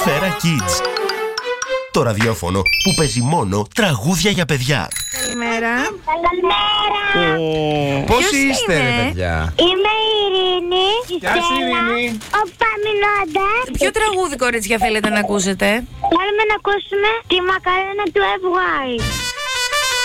Σφαίρα Kids. Το ραδιόφωνο που παίζει μόνο τραγούδια για παιδιά. Καλημέρα. Καλημέρα. Πώς είστε, ρε παιδιά? Είμαι η Ειρήνη. Γεια σου, Ειρήνη. Ο Παμινώντας. Ποιο τραγούδι, κορίτσια, θέλετε να ακούσετε? Θέλουμε να ακούσουμε τη Μακαρένα του FY.